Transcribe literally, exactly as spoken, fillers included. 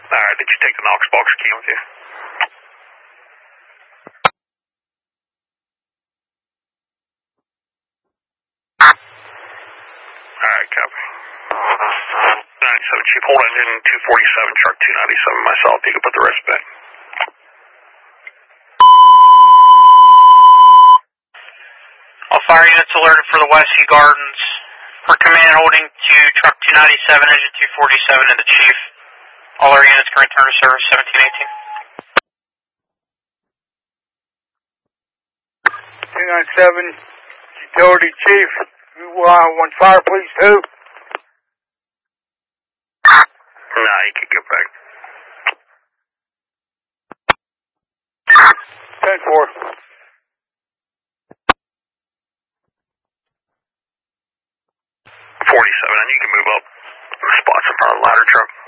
Alright, did you take the Knox box key with you? Alright, copy. ninety-seven, Chief, hold engine two forty-seven, truck two ninety-seven, myself, you can put the rest back. All fire units alerted for the Westview Gardens. For command holding to truck two ninety-seven, engine two forty-seven, and the Chief. All our units can return to service seventeen eighteen. two ninety-seven, utility chief, you uh, want fire please too? Nah, you can get back. ten four. forty-seven, and you can move up. Spots in front of the ladder truck.